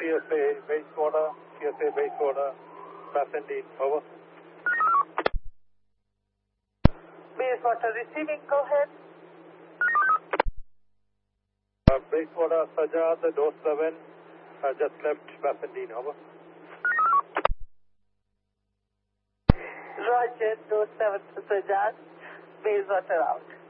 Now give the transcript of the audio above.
CSA base water, Bassendean, over. Base water receiving, go ahead. Base water, Sajad, dose 7, just left Bassendean, over. Roger, dose 7 to Sajad, base water out.